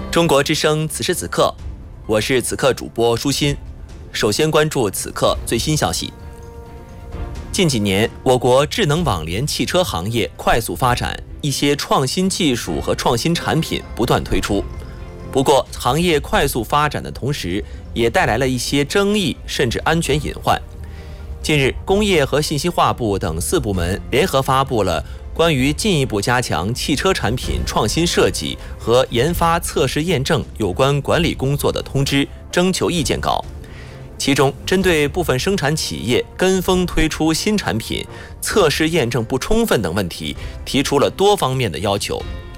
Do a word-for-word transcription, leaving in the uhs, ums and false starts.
中国之声此时此刻，我是此刻主播舒心。首先关注此刻最新消息。近几年，我国智能网联汽车行业快速发展，一些创新技术和创新产品不断推出。不过，行业快速发展的同时，也带来了一些争议，甚至安全隐患。近日，工业和信息化部等四部门联合发布了关于进一步加强汽车产品创新设计和研发测试验证有关管理工作的通知征求意见稿。其中，针对部分生产企业跟风推出新产品、测试验证不充分等问题，提出了多方面的要求。